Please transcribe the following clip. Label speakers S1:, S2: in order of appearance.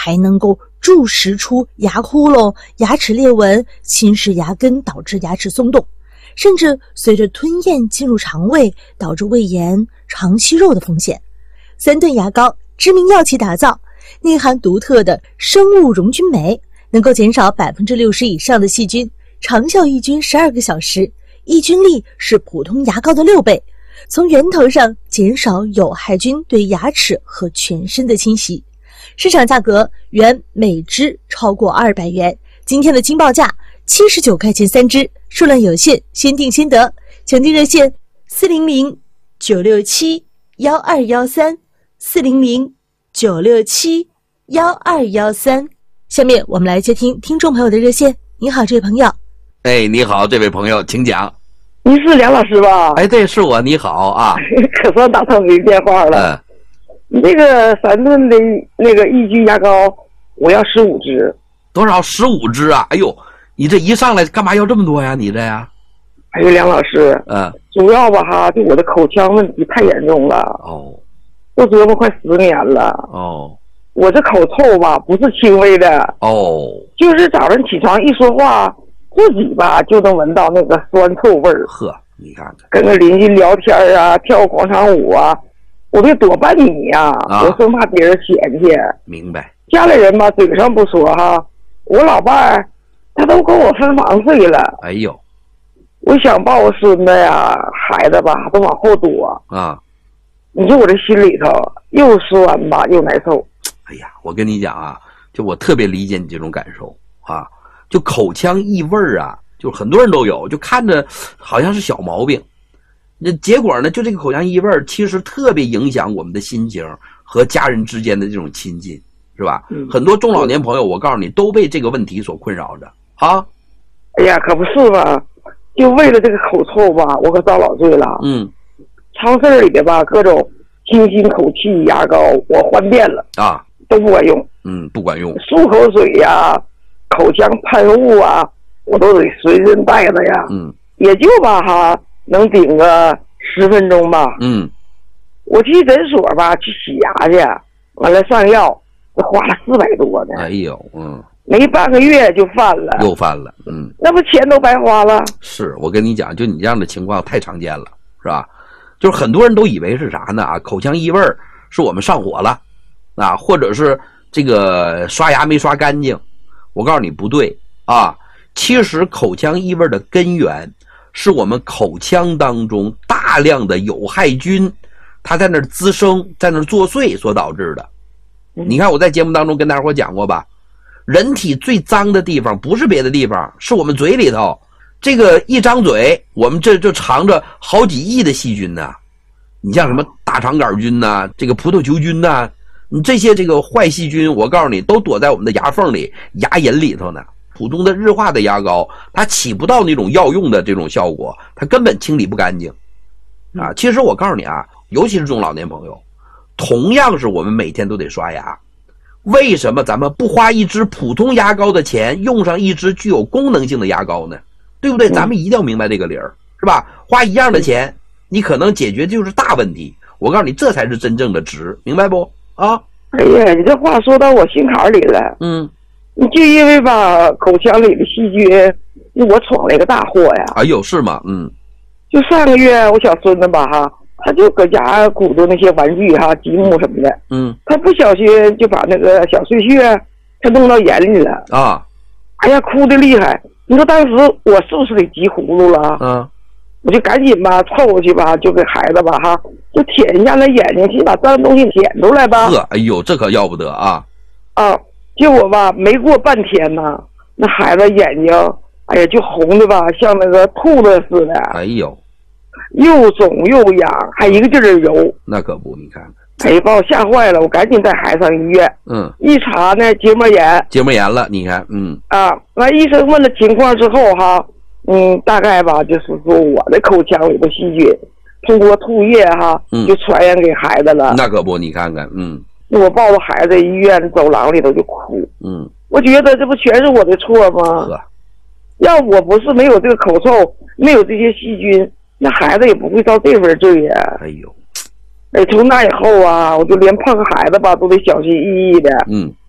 S1: 还能够蛀蚀出牙窟窿、牙齿裂纹，侵蚀牙根，导致牙齿松动，甚至随着吞咽进入肠胃，导致胃炎、肠息肉的风险。3顿牙膏知名药企打造，内含独特的生物溶菌酶，能够减少60%以上的细菌，长效抑菌12个小时，抑菌力是普通牙膏的6倍，从源头上减少有害菌对牙齿和全身的侵袭。市场价格原每支超过200元，今天的惊报价79块钱3支，数量有限，先订先得。抢订热线400-967-1213，400-967-1213。下面我们来接听听众朋友的热线。你好，这位朋友。
S2: 哎，你好，这位朋友，请讲。
S3: 你是梁老师吧？
S2: 哎，对，是我。你好啊。
S3: 可算打通你电话了。那个3顿的那个抑菌牙膏，我要15支。
S2: 多少？15支啊！哎呦，你这一上来干嘛要这么多呀？你这呀？
S3: 哎呦，梁老师，主要吧哈，就我的口腔问题太严重了。
S2: 哦。
S3: 都折磨快10年了。
S2: 哦。
S3: 我这口臭吧，不是轻微的。
S2: 哦。
S3: 就是早上起床一说话，自己吧就能闻到那个酸臭味儿。
S2: 呵，你看看，
S3: 跟个邻居聊天啊，跳广场舞啊，我得躲半米啊，我生怕别人嫌弃。
S2: 明白。
S3: 家里人吧，嘴上不说哈，我老伴儿他都跟我分房睡了。
S2: 哎呦，
S3: 我想抱我孙子呀，孩子吧都往后躲
S2: 啊。
S3: 你说我这心里头又酸吧又难受。
S2: 哎呀，我跟你讲啊，就我特别理解你这种感受啊，就口腔异味啊，就很多人都有，就看着好像是小毛病，那结果呢，就这个口腔异味其实特别影响我们的心情和家人之间的这种亲近，是吧？很多中老年朋友，我告诉你，都被这个问题所困扰着啊。
S3: 哎呀，可不是吧，就为了这个口臭吧，我可遭老罪了。超市里的吧，各种清新口气牙膏我换遍了
S2: 啊，
S3: 都不管用。
S2: 不管用。漱
S3: 口水呀，口腔喷雾啊，我都得随身带着呀。也就吧哈，能顶个10分钟吧。我去诊所吧去洗牙去，完了上药，花了400多呢。
S2: 哎呦，
S3: 没半个月就犯了，
S2: 又犯了。
S3: 那不钱都白花了。
S2: 是，我跟你讲，就你这样的情况太常见了，是吧？就是很多人都以为是啥呢？口腔异味是我们上火了啊，或者是这个刷牙没刷干净。我告诉你不对啊，其实口腔异味的根源是我们口腔当中大量的有害菌，它在那儿滋生，在那儿作祟所导致的。你看我在节目当中跟大伙讲过吧，人体最脏的地方不是别的地方，是我们嘴里头。这个一张嘴，我们这就藏着好几亿的细菌呢。你像什么大肠杆菌呐，这个葡萄球菌呐，你这些这个坏细菌，我告诉你，都躲在我们的牙缝里、牙龈里头呢。普通的日化的牙膏，它起不到那种药用的这种效果，它根本清理不干净啊。其实我告诉你啊，尤其是中老年朋友，同样是我们每天都得刷牙，为什么咱们不花一支普通牙膏的钱，用上一支具有功能性的牙膏呢？对不对？咱们一定要明白这个理儿，是吧？花一样的钱，你可能解决就是大问题。我告诉你，这才是真正的值，明白不？啊！
S3: 哎呀，你这话说到我心坎里了。你就因为吧，口腔里的细菌，我闯了一个大祸呀。
S2: 哎呦，是吗？
S3: 就上个月，我小孙子吧哈，他就搁家鼓捣那些玩具哈、积木什么的。他不小心就把那个小碎屑，他弄到眼里了
S2: 啊！
S3: 哎呀，哭得厉害。你说当时我是不是给急葫芦了？我就赶紧吧凑过去吧，就给孩子吧哈，就舔一下那眼睛，去把脏东西舔出来吧。
S2: 哎呦，这可要不得啊！
S3: 结果吧，没过半天呢，那孩子眼睛，哎呀，就红的吧，像那个兔子似的。
S2: 哎呦，
S3: 又肿又痒，还一个劲儿揉。
S2: 那可不，你看看。
S3: 哎，把我吓坏了，我赶紧带孩子上医院。一查呢，结膜炎。
S2: 结膜炎了，你看，
S3: 完医生问了情况之后哈，大概吧，就是说我的口腔里的细菌通过吐液哈，就传染给孩子了。
S2: 那可不，你看看，
S3: 我抱着孩子医院走廊里头就哭。我觉得这不全是我的错吗？要我不是没有这个口臭，没有这些细菌，那孩子也不会遭这份罪呀。
S2: 哎呦。
S3: 从那以后啊，我就连碰孩子吧都得小心翼翼的。